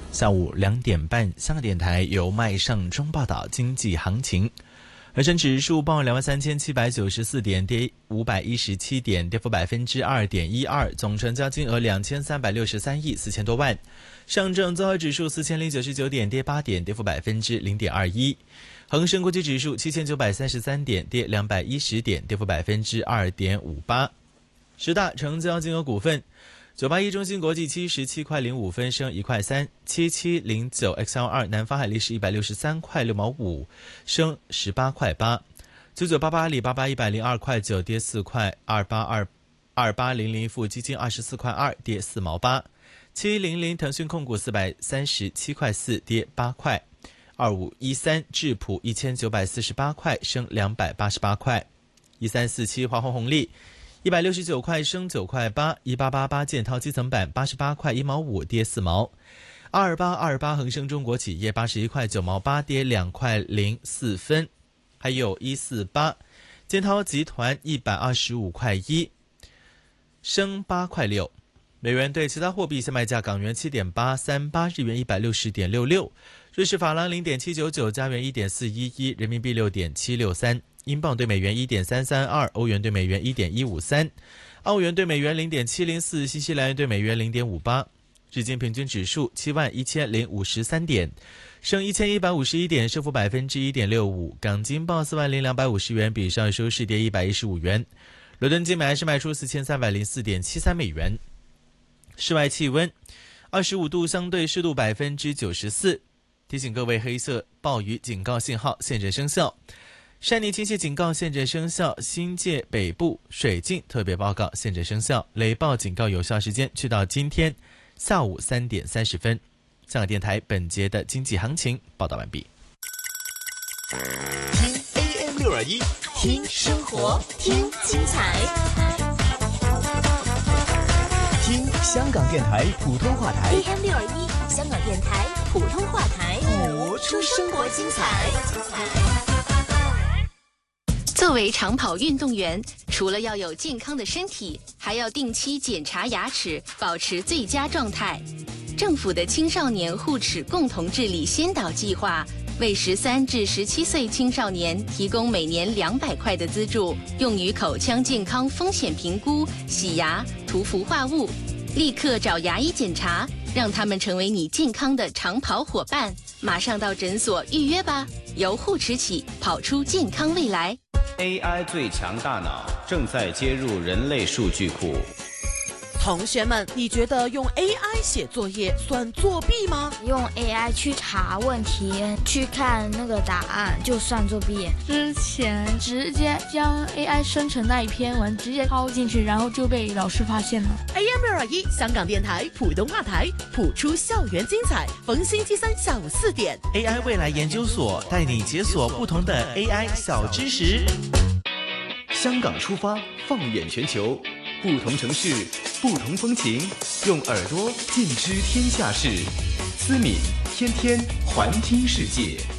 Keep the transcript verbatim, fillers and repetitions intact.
下午两点半，香港电台由麦尚中报道经济行情。恒生指数报两万三千七百九十四点，跌五百一十七点，跌幅百分之二点一二，总成交金额两千三百六十三亿四千多万。上证综合指数四千零九十九点，跌八点，跌幅百分之零点二一。恒生国际指数七千九百三十三点，跌两百一十点，跌幅百分之二点五八。十大成交金额股份。九八一中芯国际七十七块零五分升一块三，七七零九 X L 二南方海力士一百六十三块六毛五升十八块八，九九八八阿里巴巴一百零二块九跌四块，二八二二八零零富基金二十四块二跌四毛八，七零零腾讯控股四百三十七块四跌八块，二五一三智普一千九百四十八块升两百八十八块，一三四七华虹红利。一百六十九块升九块八，一八八八建滔基层板八十八块一毛五跌四毛，二八二八恒生中国企业八十一块九毛八跌两块零四分，还有一四八建滔集团一百二十五块一升八块六。美元对其他货币现卖价：港元七点八三八，日元一百六十点六六，瑞士法郎零点七九九，加元一点四一一，人民币六点七六三。英镑对美元 一点三三二， 欧元对美元 一点一五三， 澳元对美元 零点七零四， 新西兰元对美元 零点五八。日经平均指数七万一千零五十三点，升一千一百五十一点，升幅百分之一点六五。港金报四万零两百五十元，比上日收市跌一百一十五元。伦敦金买是卖出四千三百零四点七三美元。室外气温二十五度，相对湿度百分之九十四。提醒各位，黑色暴雨警告信号现正生效。山泥倾泻警告现正生效，新界北部水浸特别报告现正生效，雷暴警告有效时间去到今天下午三点三十分。香港电台本节的经济行情报道完毕。 听 A M 六二一，听生活，听精彩，听香港电台普通话台 A M 六二一，香港电台普通话台， 播出生活精彩。 作为长跑运动员，除了要有健康的身体，还要定期检查牙齿，保持最佳状态。政府的青少年护齿共同治理先导计划，为十三至十七岁青少年提供每年两百块的资助，用于口腔健康风险评估、洗牙、涂氟化物。立刻找牙医检查，让他们成为你健康的长跑伙伴。马上到诊所预约吧，由护齿起，跑出健康未来。 A I 最强大脑正在接入人类数据库。 同学们，你觉得用 A I 写作业算作弊吗？ 用 A I 去查问题，去看那个答案，就算作弊。 之前直接将 A I 生成那一篇文直接抄进去，然后就被老师发现了。 A M 六二一，香港电台普通话台，谱出校园精彩。逢星期三下午四点 ，A I 未来研究所带你解锁不同的 A I 小知识。 香港出发，放眼全球，不同城市，不同风情，用耳朵尽知天下事。思敏天天环听世界。